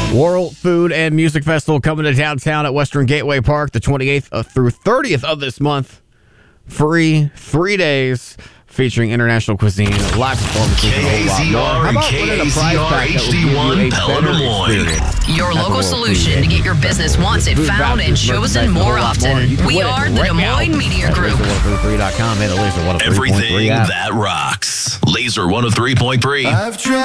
World Food and Music Festival coming to downtown at Western Gateway Park the 28th through 30th of this month. Free 3 days featuring international cuisine, live performances, and a whole lot more. How about winning a prize pack that will give you a better experience? Your local solution to get your business wanted, found, and chosen more often. We are the Des Moines Media Group. Laser103.3.com and the Laser 103.3 Everything app. that rocks. Laser 103.3.